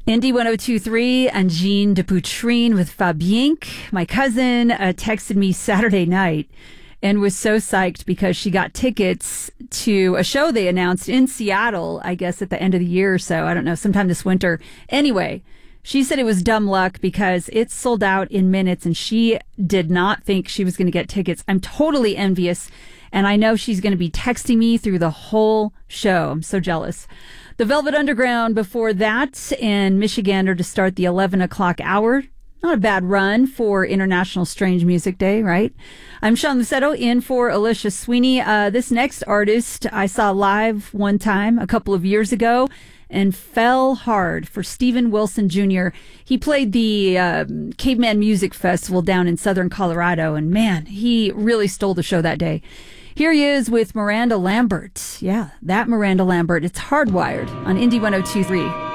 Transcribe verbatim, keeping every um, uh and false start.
Indy one oh two point three and Jean de Poutrine with Fabienque. My cousin uh, texted me Saturday night and was so psyched because she got tickets to a show they announced in Seattle, I guess at the end of the year or so. I don't know, sometime this winter. Anyway, she said it was dumb luck because it sold out in minutes and she did not think she was going to get tickets. I'm totally envious, and I know she's going to be texting me through the whole show. I'm so jealous. The Velvet Underground before that, and Michigander to start the eleven o'clock hour. Not a bad run for International Strange Music Day, right? I'm Sean Lucetto in for Alicia Sweeney. Uh, this next artist I saw live one time a couple of years ago and fell hard for Steven Wilson Junior He played the uh, Caveman Music Festival down in southern Colorado, and man, he really stole the show that day. Here he is with Miranda Lambert. Yeah, that Miranda Lambert. It's Hardwired on Indy one oh two point three.